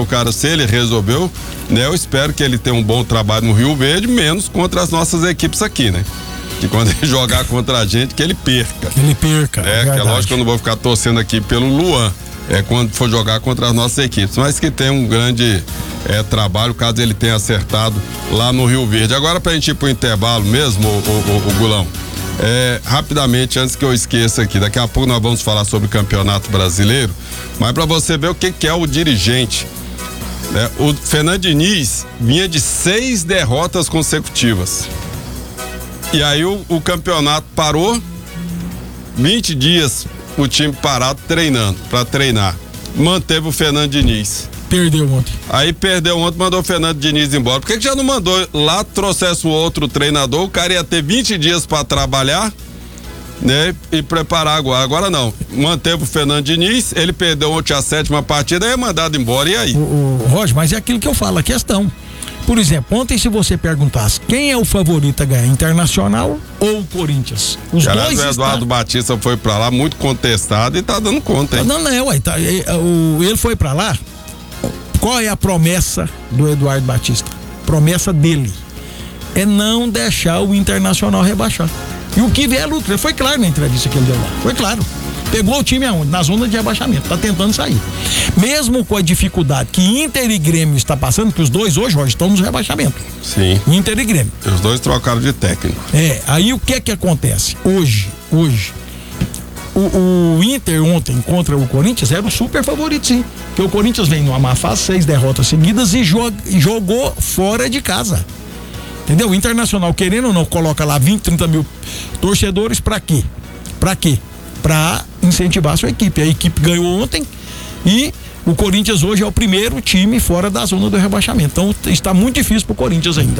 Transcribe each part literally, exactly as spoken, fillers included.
o cara, se ele resolveu, né, eu espero que ele tenha um bom trabalho no Rio Verde, menos contra as nossas equipes aqui, né? Que quando ele jogar contra a gente, que ele perca. Que ele perca, é, é que é lógico que eu não vou ficar torcendo aqui pelo Luan, é quando for jogar contra as nossas equipes, mas que tem um grande é, trabalho, caso ele tenha acertado lá no Rio Verde. Agora, pra gente ir pro intervalo mesmo, o, o, o, o Gulão, é, rapidamente, antes que eu esqueça aqui, daqui a pouco nós vamos falar sobre o Campeonato Brasileiro, mas para você ver o que, que é o dirigente, né? O Fernando Diniz vinha de seis derrotas consecutivas, e aí o, o campeonato parou, vinte dias o time parado treinando, para treinar, manteve o Fernando Diniz. Perdeu ontem. Aí perdeu ontem, mandou o Fernando Diniz embora. Por que que já não mandou lá, trouxesse o outro treinador? O cara ia ter vinte dias para trabalhar, né? E preparar agora. Agora não. Manteve o Fernando Diniz, ele perdeu ontem a sétima partida, aí é mandado embora. E aí? O, o Roger, mas é aquilo que eu falo, a questão. Por exemplo, ontem, se você perguntasse quem é o favorito a ganhar, Internacional ou Corinthians? Os Aliás, dois o Eduardo estão... Batista foi pra lá muito contestado e tá dando conta, hein? Não, não, ué, tá, ele foi pra lá. Qual é a promessa do Eduardo Batista? Promessa dele é não deixar o Internacional rebaixar. E o que vier lucro, foi claro na entrevista que ele deu lá, foi claro. Pegou o time aonde? Na zona de rebaixamento, tá tentando sair. Mesmo com a dificuldade que Inter e Grêmio está passando, que os dois hoje, Jorge, estão nos rebaixamentos. Sim. Inter e Grêmio. Os dois trocaram de técnico. É, aí o que é que acontece? Hoje, hoje, o, o Inter ontem contra o Corinthians era o super favorito, sim. Porque o Corinthians vem numa má fase, seis derrotas seguidas e jog, jogou fora de casa. Entendeu? O Internacional, querendo ou não, coloca lá vinte, trinta mil torcedores pra quê? Pra quê? Pra incentivar a sua equipe. A equipe ganhou ontem e o Corinthians hoje é o primeiro time fora da zona do rebaixamento. Então está muito difícil pro Corinthians ainda.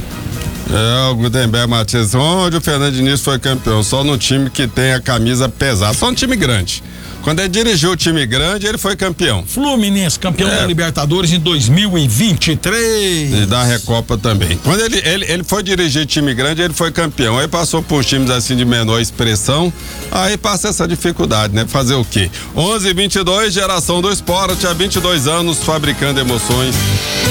É, o Gutenberg Matias, onde o Fernando Diniz foi campeão? Só no time que tem a camisa pesada, só no time grande. Quando ele dirigiu o time grande, ele foi campeão. Fluminense, campeão é. da Libertadores em dois mil e vinte e três. E da Recopa também. Quando ele, ele, ele foi dirigir time grande, ele foi campeão. Aí passou por times assim de menor expressão, aí passa essa dificuldade, né? Fazer o quê? onze e vinte e dois, geração do esporte, há vinte e dois anos, fabricando emoções.